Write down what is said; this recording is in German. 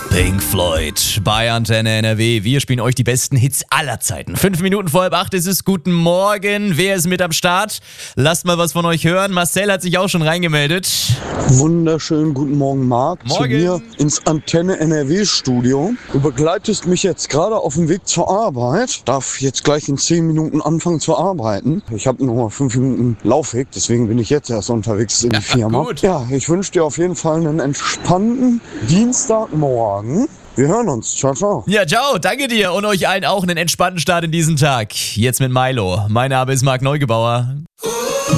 Pink Floyd bei Antenne NRW. Wir spielen euch die besten Hits aller Zeiten. 5 Minuten vor 7:30 ist es. Guten Morgen. Wer ist mit am Start? Lasst mal was von euch hören. Marcel hat sich auch schon reingemeldet. Wunderschönen guten Morgen, Marc. Morgen. Zu mir ins Antenne NRW Studio. Du begleitest mich jetzt gerade auf dem Weg zur Arbeit. Darf jetzt gleich in 10 Minuten anfangen zu arbeiten. Ich habe nur 5 Minuten Laufweg, deswegen bin ich jetzt erst unterwegs in die Firma. Gut. Ja, ich wünsche dir auf jeden Fall einen entspannten Dienstagmorgen. Wir hören uns. Ciao, ciao. Ja, ciao. Danke dir und euch allen auch einen entspannten Start in diesen Tag. Jetzt mit Milo. Mein Name ist Marc Neugebauer.